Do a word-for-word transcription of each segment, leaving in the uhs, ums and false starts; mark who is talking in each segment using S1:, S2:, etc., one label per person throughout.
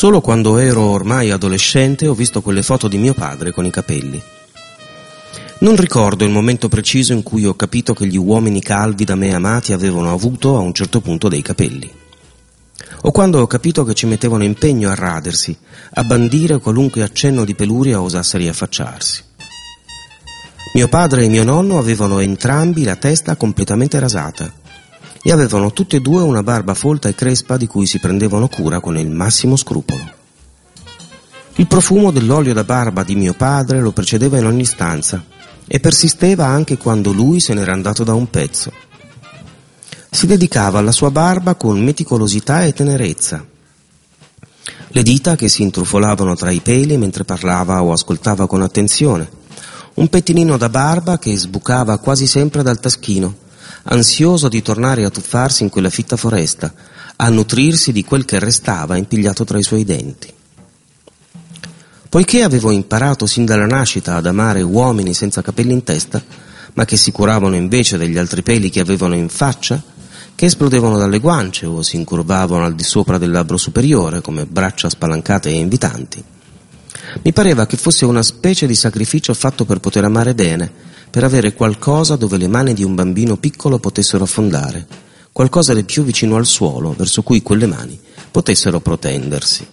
S1: Solo quando ero ormai adolescente ho visto quelle foto di mio padre con i capelli. Non ricordo il momento preciso in cui ho capito che gli uomini calvi da me amati avevano avuto a un certo punto dei capelli. O quando ho capito che ci mettevano impegno a radersi, a bandire qualunque accenno di peluria osasse riaffacciarsi. Mio padre e mio nonno avevano entrambi la testa completamente rasata e avevano tutti e due una barba folta e crespa di cui si prendevano cura con il massimo scrupolo. Il profumo dell'olio da barba di mio padre lo precedeva in ogni stanza e persisteva anche quando lui se n'era andato da un pezzo. Si dedicava alla sua barba con meticolosità e tenerezza. Le dita che si intrufolavano tra i peli mentre parlava o ascoltava con attenzione, un pettinino da barba che sbucava quasi sempre dal taschino, ansioso di tornare a tuffarsi in quella fitta foresta, a nutrirsi di quel che restava impigliato tra i suoi denti. Poiché avevo imparato sin dalla nascita ad amare uomini senza capelli in testa, ma che si curavano invece degli altri peli che avevano in faccia, che esplodevano dalle guance o si incurvavano al di sopra del labbro superiore come braccia spalancate e invitanti, mi pareva che fosse una specie di sacrificio fatto per poter amare bene, per avere qualcosa dove le mani di un bambino piccolo potessero affondare, qualcosa di più vicino al suolo verso cui quelle mani potessero protendersi.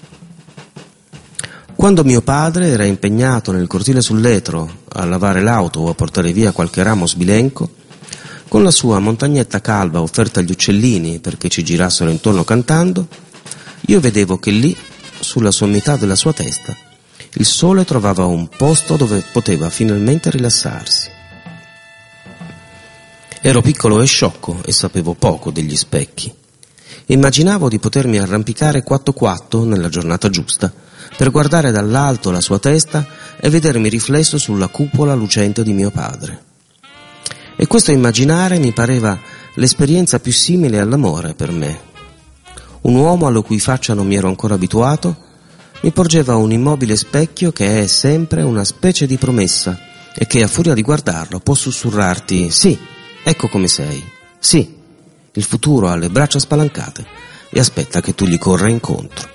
S1: Quando mio padre era impegnato nel cortile sull'Etro a lavare l'auto o a portare via qualche ramo sbilenco, con la sua montagnetta calva offerta agli uccellini perché ci girassero intorno cantando, io vedevo che lì, sulla sommità della sua testa, il sole trovava un posto dove poteva finalmente rilassarsi. Ero piccolo e sciocco e sapevo poco degli specchi. Immaginavo di potermi arrampicare quatto quatto nella giornata giusta per guardare dall'alto la sua testa e vedermi riflesso sulla cupola lucente di mio padre. E questo immaginare mi pareva l'esperienza più simile all'amore per me. Un uomo alla cui faccia non mi ero ancora abituato mi porgeva un immobile specchio che è sempre una specie di promessa e che a furia di guardarlo può sussurrarti: sì, ecco come sei, sì, il futuro ha le braccia spalancate e aspetta che tu gli corra incontro.